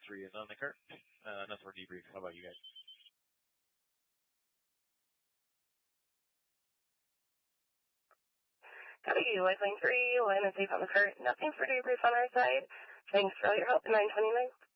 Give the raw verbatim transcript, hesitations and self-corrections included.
three is on the cart. Uh, nothing for debrief. How about you guys? W, Lifeline three, line and safe on the cart. Nothing for debrief on our side. Thanks for all your help in nine twenty-nine.